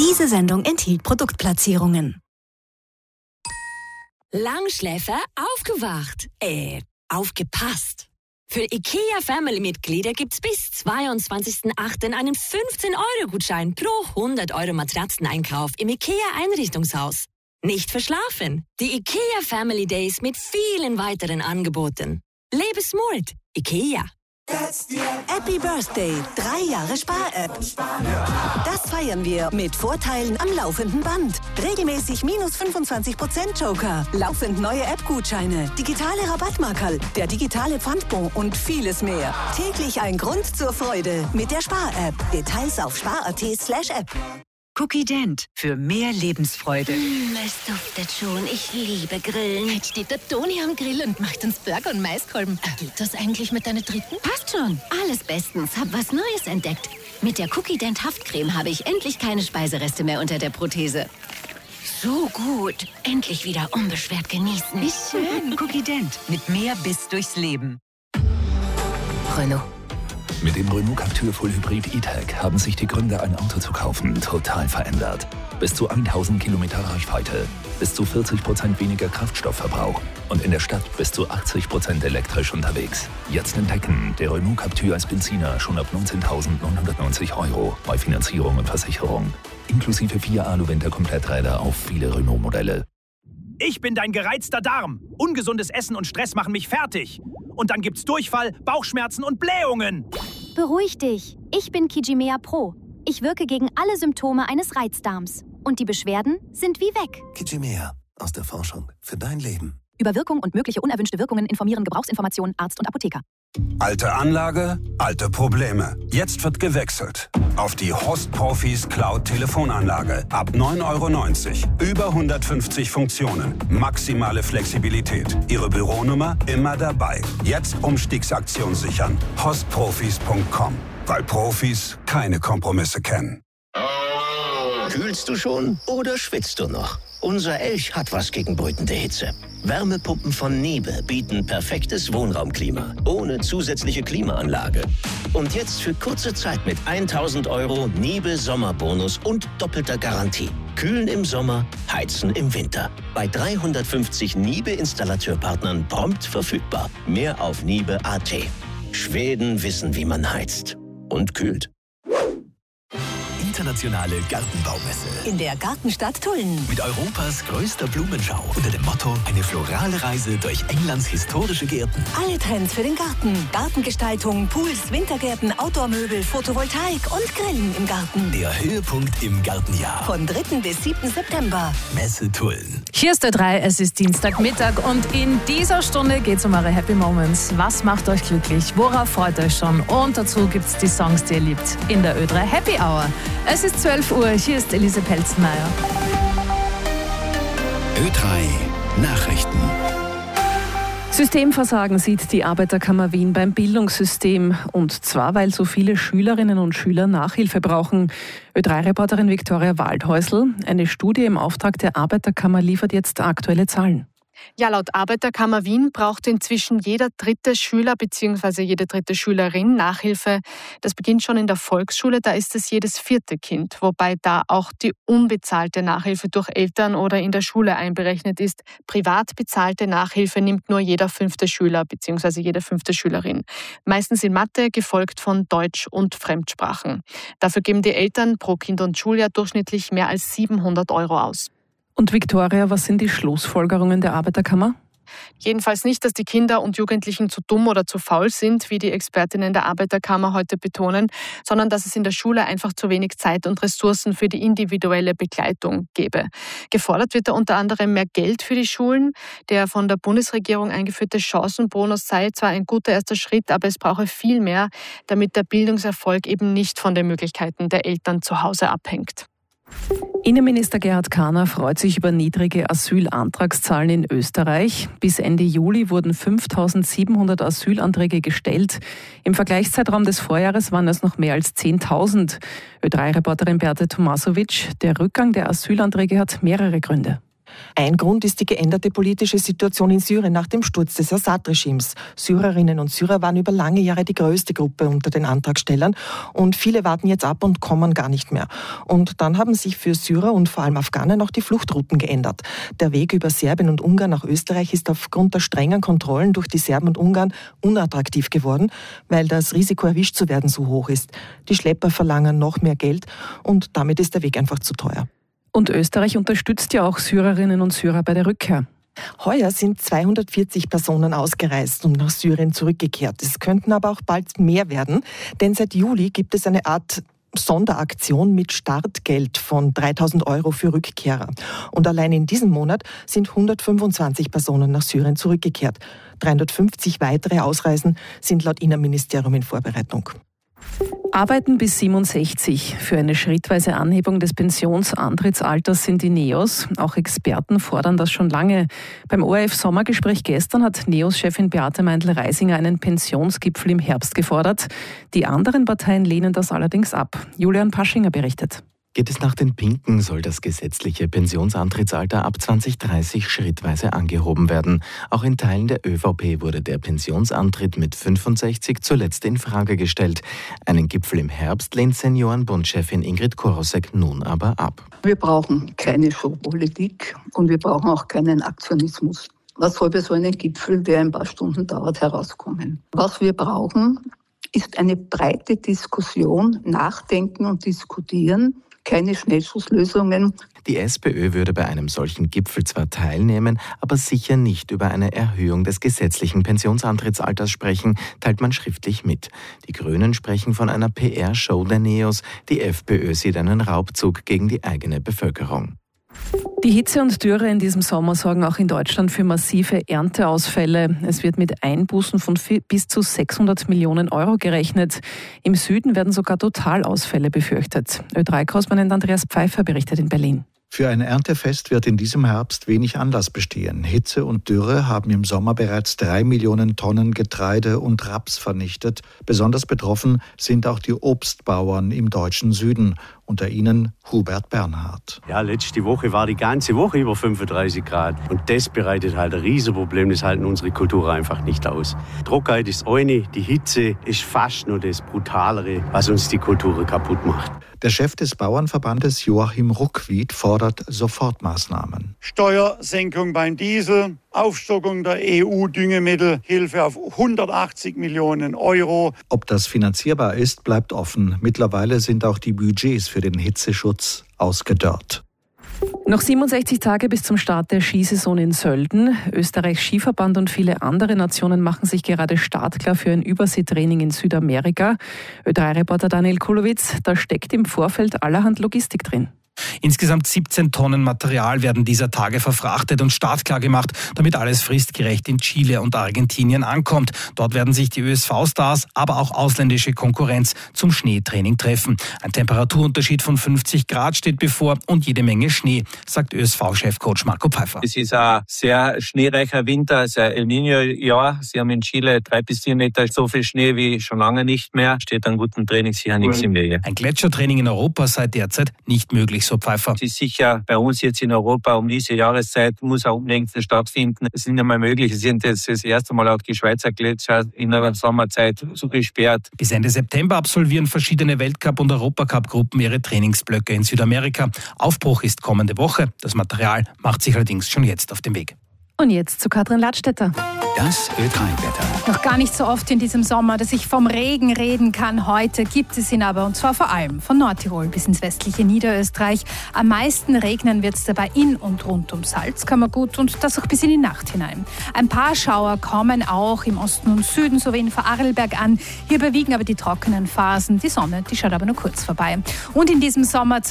Diese Sendung enthielt Produktplatzierungen. Langschläfer aufgewacht. Aufgepasst. Für IKEA-Family-Mitglieder gibt's bis 22.08. einen 15-Euro-Gutschein pro 100 Euro Matratzeneinkauf im IKEA-Einrichtungshaus. Nicht verschlafen. Die IKEA Family Days mit vielen weiteren Angeboten. Lebe smart. IKEA. Happy Birthday, 3 Jahre Spar-App. Das feiern wir mit Vorteilen am laufenden Band. Regelmäßig minus 25% Joker, laufend neue App-Gutscheine, digitale Rabattmarkerl, der digitale Pfandbon und vieles mehr. Täglich ein Grund zur Freude mit der Spar-App. Details auf spar.at/app. Cookie Dent für mehr Lebensfreude. Es duftet schon. Ich liebe Grillen. Jetzt steht der Toni am Grill und macht uns Burger und Maiskolben. Geht das eigentlich mit deiner dritten? Passt schon. Alles bestens. Hab was Neues entdeckt. Mit der Cookie Dent Haftcreme habe ich endlich keine Speisereste mehr unter der Prothese. So gut. Endlich wieder unbeschwert genießen. Wie schön. Cookie Dent mit mehr Biss durchs Leben. Renault. Mit dem Renault Captur Full Hybrid E-Tech haben sich die Gründe, ein Auto zu kaufen, total verändert. Bis zu 1000 Kilometer Reichweite, bis zu 40% weniger Kraftstoffverbrauch und in der Stadt bis zu 80% elektrisch unterwegs. Jetzt entdecken, der Renault Captur als Benziner schon ab 19.990 Euro bei Finanzierung und Versicherung. Inklusive 4 Alu-Winter-Kompletträder auf viele Renault-Modelle. Ich bin dein gereizter Darm. Ungesundes Essen und Stress machen mich fertig. Und dann gibt's Durchfall, Bauchschmerzen und Blähungen. Beruhig dich. Ich bin Kijimea Pro. Ich wirke gegen alle Symptome eines Reizdarms. Und die Beschwerden sind wie weg. Kijimea. Aus der Forschung für dein Leben. Über Wirkung und mögliche unerwünschte Wirkungen informieren Gebrauchsinformationen Arzt und Apotheker. Alte Anlage, alte Probleme. Jetzt wird gewechselt. Auf die Host Profis Cloud Telefonanlage. Ab 9,90 €. Über 150 Funktionen. Maximale Flexibilität. Ihre Büronummer immer dabei. Jetzt Umstiegsaktion sichern. hostprofis.com. Weil Profis keine Kompromisse kennen. Kühlst du schon oder schwitzt du noch? Unser Elch hat was gegen brütende Hitze. Wärmepumpen von Niebe bieten perfektes Wohnraumklima, ohne zusätzliche Klimaanlage. Und jetzt für kurze Zeit mit 1.000 € Niebe Sommerbonus und doppelter Garantie. Kühlen im Sommer, heizen im Winter. Bei 350 Niebe-Installateurpartnern prompt verfügbar. Mehr auf niebe.at. Schweden wissen, wie man heizt und kühlt. Internationale Gartenbaumesse. In der Gartenstadt Tulln. Mit Europas größter Blumenschau. Unter dem Motto: eine florale Reise durch Englands historische Gärten. Alle Trends für den Garten. Gartengestaltung, Pools, Wintergärten, Outdoor-Möbel, Photovoltaik und Grillen im Garten. Der Höhepunkt im Gartenjahr. Von 3. bis 7. September. Messe Tulln. Hier ist der 3, es ist Dienstagmittag und in dieser Stunde geht es um eure Happy Moments. Was macht euch glücklich? Worauf freut euch schon? Und dazu gibt es die Songs, die ihr liebt. In der Ö3 Happy Hour. Es ist 12 Uhr, hier ist Elise Pelzenmeier. Ö3 Nachrichten. Systemversagen sieht die Arbeiterkammer Wien beim Bildungssystem. Und zwar, weil so viele Schülerinnen und Schüler Nachhilfe brauchen. Ö3-Reporterin Viktoria Waldhäusl. Eine Studie im Auftrag der Arbeiterkammer liefert jetzt aktuelle Zahlen. Ja, laut Arbeiterkammer Wien braucht inzwischen jeder dritte Schüler bzw. jede dritte Schülerin Nachhilfe. Das beginnt schon in der Volksschule, da ist es jedes vierte Kind, wobei da auch die unbezahlte Nachhilfe durch Eltern oder in der Schule einberechnet ist. Privat bezahlte Nachhilfe nimmt nur jeder fünfte Schüler bzw. jede fünfte Schülerin. Meistens in Mathe, gefolgt von Deutsch und Fremdsprachen. Dafür geben die Eltern pro Kind und Schuljahr durchschnittlich mehr als 700 € aus. Und Viktoria, was sind die Schlussfolgerungen der Arbeiterkammer? Jedenfalls nicht, dass die Kinder und Jugendlichen zu dumm oder zu faul sind, wie die Expertinnen der Arbeiterkammer heute betonen, sondern dass es in der Schule einfach zu wenig Zeit und Ressourcen für die individuelle Begleitung gäbe. Gefordert wird da unter anderem mehr Geld für die Schulen. Der von der Bundesregierung eingeführte Chancenbonus sei zwar ein guter erster Schritt, aber es brauche viel mehr, damit der Bildungserfolg eben nicht von den Möglichkeiten der Eltern zu Hause abhängt. Innenminister Gerhard Kahner freut sich über niedrige Asylantragszahlen in Österreich. Bis Ende Juli wurden 5.700 Asylanträge gestellt. Im Vergleichszeitraum des Vorjahres waren es noch mehr als 10.000. Ö3-Reporterin Beate Tomasovic, der Rückgang der Asylanträge hat mehrere Gründe. Ein Grund ist die geänderte politische Situation in Syrien nach dem Sturz des Assad-Regimes. Syrerinnen und Syrer waren über lange Jahre die größte Gruppe unter den Antragstellern und viele warten jetzt ab und kommen gar nicht mehr. Und dann haben sich für Syrer und vor allem Afghanen auch die Fluchtrouten geändert. Der Weg über Serbien und Ungarn nach Österreich ist aufgrund der strengen Kontrollen durch die Serben und Ungarn unattraktiv geworden, weil das Risiko, erwischt zu werden, so hoch ist. Die Schlepper verlangen noch mehr Geld und damit ist der Weg einfach zu teuer. Und Österreich unterstützt ja auch Syrerinnen und Syrer bei der Rückkehr. Heuer sind 240 Personen ausgereist und nach Syrien zurückgekehrt. Es könnten aber auch bald mehr werden, denn seit Juli gibt es eine Art Sonderaktion mit Startgeld von 3.000 € für Rückkehrer. Und allein in diesem Monat sind 125 Personen nach Syrien zurückgekehrt. 350 weitere Ausreisen sind laut Innenministerium in Vorbereitung. Arbeiten bis 67. Für eine schrittweise Anhebung des Pensionsantrittsalters sind die NEOS. Auch Experten fordern das schon lange. Beim ORF-Sommergespräch gestern hat NEOS-Chefin Beate Meindl-Reisinger einen Pensionsgipfel im Herbst gefordert. Die anderen Parteien lehnen das allerdings ab. Julian Paschinger berichtet. Geht es nach den Pinken, soll das gesetzliche Pensionsantrittsalter ab 2030 schrittweise angehoben werden. Auch in Teilen der ÖVP wurde der Pensionsantritt mit 65 zuletzt in Frage gestellt. Einen Gipfel im Herbst lehnt Seniorenbundchefin Ingrid Korosek nun aber ab. Wir brauchen keine Showpolitik und wir brauchen auch keinen Aktionismus. Was soll bei so einem Gipfel, der ein paar Stunden dauert, herauskommen? Was wir brauchen, ist eine breite Diskussion, nachdenken und diskutieren. Keine Schnellschusslösungen. Die SPÖ würde bei einem solchen Gipfel zwar teilnehmen, aber sicher nicht über eine Erhöhung des gesetzlichen Pensionsantrittsalters sprechen, teilt man schriftlich mit. Die Grünen sprechen von einer PR-Show der NEOS, die FPÖ sieht einen Raubzug gegen die eigene Bevölkerung. Die Hitze und Dürre in diesem Sommer sorgen auch in Deutschland für massive Ernteausfälle. Es wird mit Einbußen von bis zu 600 Millionen € gerechnet. Im Süden werden sogar Totalausfälle befürchtet. Ö3-Korrespondent Andreas Pfeiffer berichtet in Berlin. Für ein Erntefest wird in diesem Herbst wenig Anlass bestehen. Hitze und Dürre haben im Sommer bereits 3 Millionen Tonnen Getreide und Raps vernichtet. Besonders betroffen sind auch die Obstbauern im deutschen Süden. Unter ihnen Hubert Bernhard. Ja, letzte Woche war die ganze Woche über 35 Grad. Und das bereitet halt ein Riesenproblem. Das halten unsere Kulturen einfach nicht aus. Trockenheit ist eine, die Hitze ist fast nur das Brutalere, was uns die Kulturen kaputt macht. Der Chef des Bauernverbandes Joachim Ruckwied fordert Sofortmaßnahmen. Steuersenkung beim Diesel, Aufstockung der EU-Düngemittelhilfe auf 180 Millionen €. Ob das finanzierbar ist, bleibt offen. Mittlerweile sind auch die Budgets für den Hitzeschutz ausgedörrt. Noch 67 Tage bis zum Start der Skisaison in Sölden. Österreichs Skiverband und viele andere Nationen machen sich gerade startklar für ein Überseetraining in Südamerika. Ö3-Reporter Daniel Kulowitz, da steckt im Vorfeld allerhand Logistik drin. Insgesamt 17 Tonnen Material werden dieser Tage verfrachtet und startklar gemacht, damit alles fristgerecht in Chile und Argentinien ankommt. Dort werden sich die ÖSV-Stars, aber auch ausländische Konkurrenz zum Schneetraining treffen. Ein Temperaturunterschied von 50 Grad steht bevor und jede Menge Schnee, sagt ÖSV-Chefcoach Marco Pfeiffer. Es ist ein sehr schneereicher Winter, es ist ein El Niño-Jahr. Sie haben in Chile 3 bis 4 Meter so viel Schnee wie schon lange nicht mehr. Steht an guten Trainings hier nichts im Wege. Ein Gletschertraining in Europa sei derzeit nicht möglich, so Pfeiffer. Es ist sicher bei uns jetzt in Europa um diese Jahreszeit muss auch unbedingt stattfinden. Es ist nicht einmal möglich. Es sind jetzt das erste Mal auch die Schweizer Gletscher in der Sommerzeit gesperrt. Bis Ende September absolvieren verschiedene Weltcup- und Europacup-Gruppen ihre Trainingsblöcke in Südamerika. Aufbruch ist kommende Woche. Das Material macht sich allerdings schon jetzt auf den Weg. Und jetzt zu Katrin Ladstätter. Das Ö3-Wetter. Noch gar nicht so oft in diesem Sommer, dass ich vom Regen reden kann. Heute gibt es ihn aber, und zwar vor allem von Nordtirol bis ins westliche Niederösterreich. Am meisten regnen wird es dabei in und rund um Salzkammergut und das auch bis in die Nacht hinein. Ein paar Schauer kommen auch im Osten und Süden sowie in Vorarlberg an. Hier überwiegen aber die trockenen Phasen. Die Sonne, die schaut aber nur kurz vorbei. Und in diesem Sommer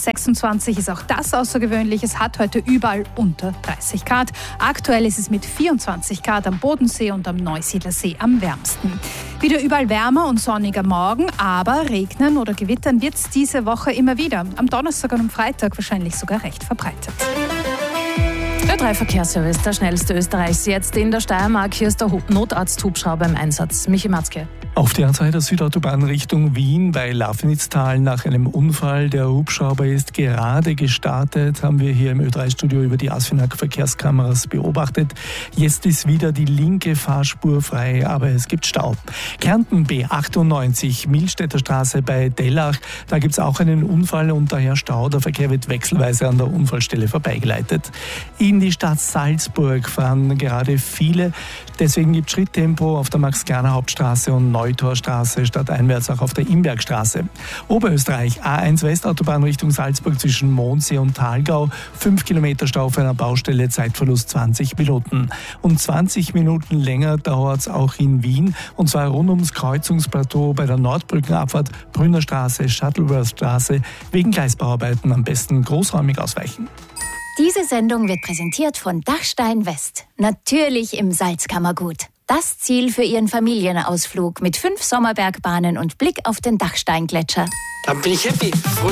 2026 ist auch das außergewöhnlich. Es hat heute überall unter 30 Grad. Aktuell ist es mit 24 Grad am Bodensee und am Neusiedlersee am wärmsten. Wieder überall wärmer und sonniger Morgen, aber regnen oder gewittern wird es diese Woche immer wieder. Am Donnerstag und am Freitag wahrscheinlich sogar recht verbreitet. Der Ö3-Verkehrsservice, der schnellste Österreichs. Jetzt in der Steiermark. Hier ist der Notarzt-Hubschrauber im Einsatz. Michi Matzke. Auf der A2 der Südautobahn Richtung Wien bei Lafnitztal nach einem Unfall. Der Hubschrauber ist gerade gestartet, haben wir hier im Ö3-Studio über die ASFINAG-Verkehrskameras beobachtet. Jetzt ist wieder die linke Fahrspur frei, aber es gibt Stau. Kärnten B98, Milstädter Straße bei Dellach. Da gibt es auch einen Unfall und daher Stau. Der Verkehr wird wechselweise an der Unfallstelle vorbeigeleitet. In die Stadt Salzburg fahren gerade viele. Deswegen gibt es Schritttempo auf der Max-Gerner-Hauptstraße und Neutorstraße, stadteinwärts auch auf der Imbergstraße. Oberösterreich, A1 Westautobahn Richtung Salzburg zwischen Mondsee und Thalgau. 5 Kilometer Stau auf einer Baustelle, Zeitverlust 20 Minuten. Und 20 Minuten länger dauert es auch in Wien. Und zwar rund ums Kreuzungsplateau bei der Nordbrückenabfahrt, Brünnerstraße, Shuttleworth-Straße. Wegen Gleisbauarbeiten am besten großräumig ausweichen. Diese Sendung wird präsentiert von Dachstein West. Natürlich im Salzkammergut. Das Ziel für Ihren Familienausflug mit 5 Sommerbergbahnen und Blick auf den Dachsteingletscher. Dann bin ich happy.